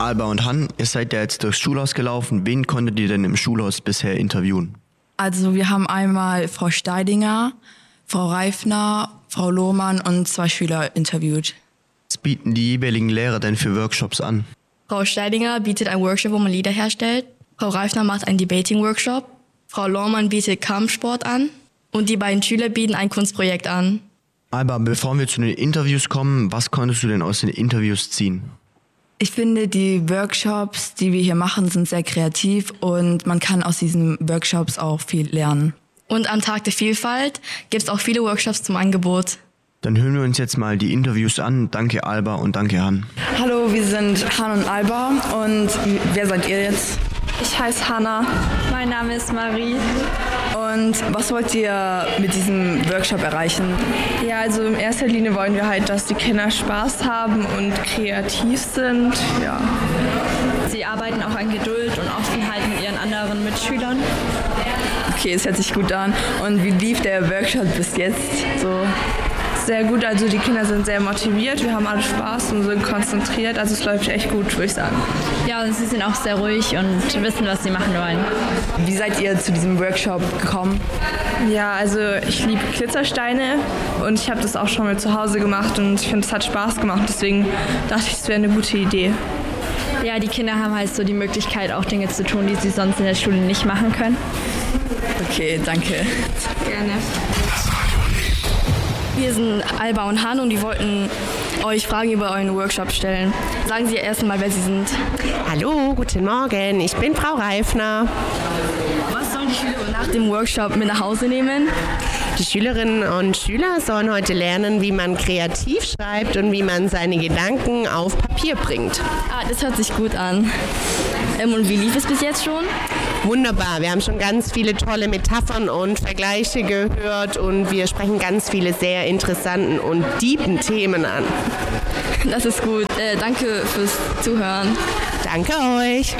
Alba und Han, ihr seid ja jetzt durchs Schulhaus gelaufen. Wen konntet ihr denn im Schulhaus bisher interviewen? Also wir haben einmal Frau Steidinger, Frau Reifner, Frau Lohmann und 2 Schüler interviewt. Was bieten die jeweiligen Lehrer denn für Workshops an? Frau Steidinger bietet einen Workshop, wo man Lieder herstellt. Frau Reifner macht einen Debating-Workshop. Frau Lohmann bietet Kampfsport an. Und die beiden Schüler bieten ein Kunstprojekt an. Alba, bevor wir zu den Interviews kommen, was konntest du denn aus den Interviews ziehen? Ich finde, die Workshops, die wir hier machen, sind sehr kreativ und man kann aus diesen Workshops auch viel lernen. Und am Tag der Vielfalt gibt es auch viele Workshops zum Angebot. Dann hören wir uns jetzt mal die Interviews an. Danke Alba und danke Han. Hallo, wir sind Han und Alba und wer seid ihr jetzt? Ich heiße Hanna. Mein Name ist Marie. Und was wollt ihr mit diesem Workshop erreichen? Ja, also in erster Linie wollen wir halt, dass die Kinder Spaß haben und kreativ sind. Ja. Sie arbeiten auch an Geduld und Offenheit mit ihren anderen Mitschülern. Okay, es hört sich gut an. Und wie lief der Workshop bis jetzt so? Sehr gut, also die Kinder sind sehr motiviert, wir haben alle Spaß und sind konzentriert, also es läuft echt gut, würde ich sagen. Ja, und sie sind auch sehr ruhig und wissen, was sie machen wollen. Wie seid ihr zu diesem Workshop gekommen? Ja, also ich liebe Glitzersteine und ich habe das auch schon mal zu Hause gemacht und ich finde, es hat Spaß gemacht, deswegen dachte ich, es wäre eine gute Idee. Ja, die Kinder haben halt so die Möglichkeit, auch Dinge zu tun, die sie sonst in der Schule nicht machen können. Okay, danke. Gerne. Wir sind Alba und Han und die wollten euch Fragen über euren Workshop stellen. Sagen Sie erst mal, wer Sie sind. Hallo, guten Morgen, ich bin Frau Reifner. Was sollen die Schüler nach dem Workshop mit nach Hause nehmen? Die Schülerinnen und Schüler sollen heute lernen, wie man kreativ schreibt und wie man seine Gedanken auf Papier bringt. Ah, das hört sich gut an. Und wie lief es bis jetzt schon? Wunderbar, wir haben schon ganz viele tolle Metaphern und Vergleiche gehört und wir sprechen ganz viele sehr interessanten und tiefen Themen an. Das ist gut. Danke fürs Zuhören. Danke euch.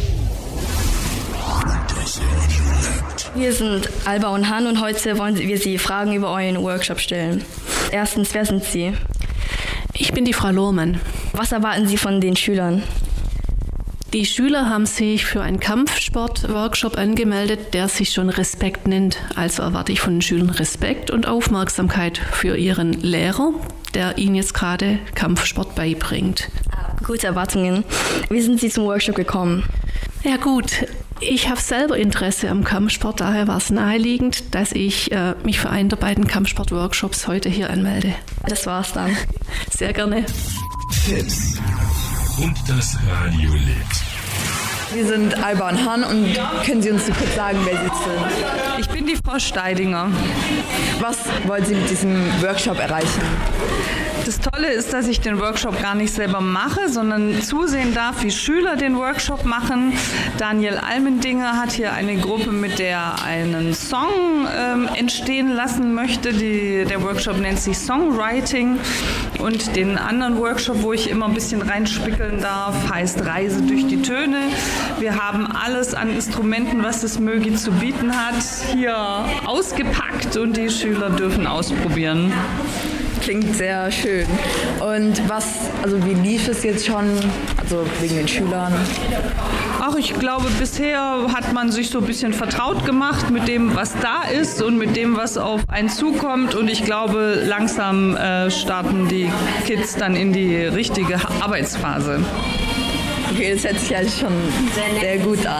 Wir sind Alba und Han und heute wollen wir Sie Fragen über euren Workshop stellen. Erstens, wer sind Sie? Ich bin die Frau Lohmann. Was erwarten Sie von den Schülern? Die Schüler haben sich für einen Kampfsport-Workshop angemeldet, der sich schon Respekt nennt. Also erwarte ich von den Schülern Respekt und Aufmerksamkeit für ihren Lehrer, der ihnen jetzt gerade Kampfsport beibringt. Gute Erwartungen. Wie sind Sie zum Workshop gekommen? Ja gut, ich habe selber Interesse am Kampfsport, daher war es naheliegend, dass ich mich für einen der beiden Kampfsport-Workshops heute hier anmelde. Das war's dann. Sehr gerne. Tipps und das Radio lebt. Wir sind Alba und Han und können Sie uns so kurz sagen, wer Sie sind? Ich bin die Frau Steidinger. Was wollen Sie mit diesem Workshop erreichen? Das Tolle ist, dass ich den Workshop gar nicht selber mache, sondern zusehen darf, wie Schüler den Workshop machen. Daniel Almendinger hat hier eine Gruppe, mit der er einen Song entstehen lassen möchte. Der Workshop nennt sich Songwriting. Und den anderen Workshop, wo ich immer ein bisschen reinspickeln darf, heißt Reise durch die Töne. Wir haben alles an Instrumenten, was das Mögi zu bieten hat, hier ausgepackt und die Schüler dürfen ausprobieren. Klingt sehr schön. Und wie lief es jetzt schon, also wegen den Schülern? Ach, ich glaube, bisher hat man sich so ein bisschen vertraut gemacht mit dem, was da ist und mit dem, was auf einen zukommt. Und ich glaube, langsam starten die Kids dann in die richtige Arbeitsphase. Okay, das hört sich ja schon sehr gut an.